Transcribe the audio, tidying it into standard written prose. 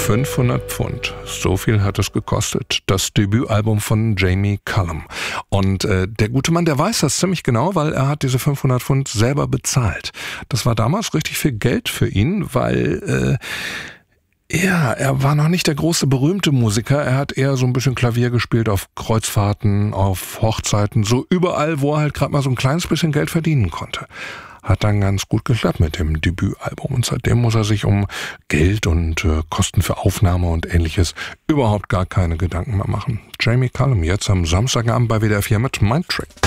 £500. So viel hat es gekostet. Das Debütalbum von Jamie Cullum. Und der gute Mann, der weiß das ziemlich genau, weil er hat diese £500 selber bezahlt. Das war damals richtig viel Geld für ihn, weil er war noch nicht der große berühmte Musiker. Er hat eher so ein bisschen Klavier gespielt auf Kreuzfahrten, auf Hochzeiten, so überall, wo er halt gerade mal so ein kleines bisschen Geld verdienen konnte. Hat dann ganz gut geklappt mit dem Debütalbum. Und seitdem muss er sich um Geld und Kosten für Aufnahme und Ähnliches überhaupt gar keine Gedanken mehr machen. Jamie Cullum jetzt am Samstagabend bei WDR 4 mit Mindtrick.